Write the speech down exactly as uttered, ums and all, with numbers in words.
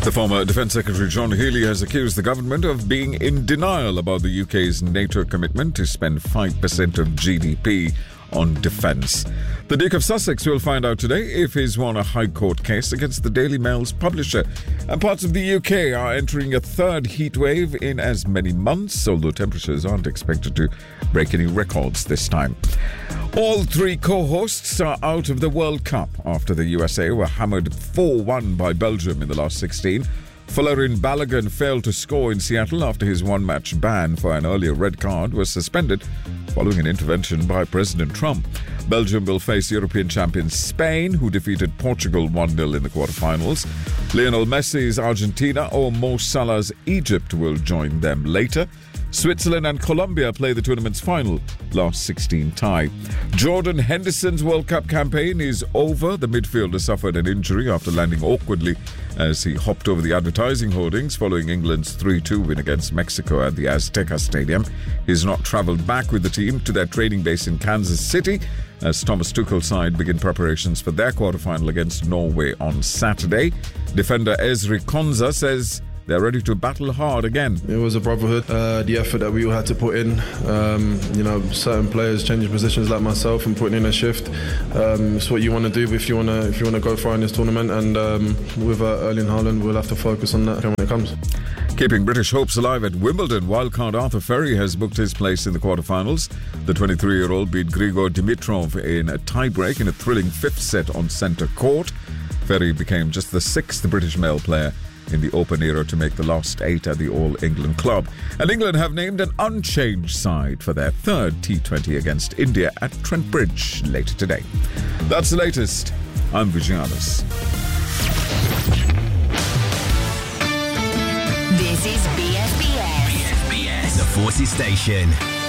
The former Defence Secretary John Healey has accused the government of being in denial about the U K's NATO commitment to spend five percent of G D P on defence. The Duke of Sussex will find out today if he's won a High Court case against the Daily Mail's publisher. And parts of the U K are entering a third heat wave in as many months, although temperatures aren't expected to break any records this time. All three co-hosts are out of the World Cup after the U S A were hammered four one by Belgium in the last sixteen. Folarin Balogun failed to score in Seattle after his one-match ban for an earlier red card was suspended following an intervention by President Trump. Belgium will face European champions Spain, who defeated Portugal one nil in the quarterfinals. Lionel Messi's Argentina or Mo Salah's Egypt will join them later. Switzerland and Colombia play the tournament's final last sixteen tie. Jordan Henderson's World Cup campaign is over. The midfielder suffered an injury after landing awkwardly as he hopped over the advertising hoardings following England's three two win against Mexico at the Azteca Stadium. He's not travelled back with the team to their training base in Kansas City as Thomas Tuchel's side begin preparations for their quarterfinal against Norway on Saturday. Defender Ezri Konsa says they're ready to battle hard again. It was a brotherhood. Uh, the effort that we all had to put in, um, you know, certain players changing positions like myself and putting in a shift. Um, it's what you want to do if you want to if you want to go far in this tournament. And um, with uh, Erling Haaland, we'll have to focus on that when it comes. Keeping British hopes alive at Wimbledon, wildcard Arthur Ferry has booked his place in the quarterfinals. The twenty-three-year-old beat Grigor Dimitrov in a tiebreak in a thrilling fifth set on centre court. Ferry became just the sixth British male player in the Open era to make the last eight at the All-England club. And England have named an unchanged side for their third T twenty against India at Trent Bridge later today. That's the latest. I'm Vijayanas. This is B S B S. B S B S, the Forces Station.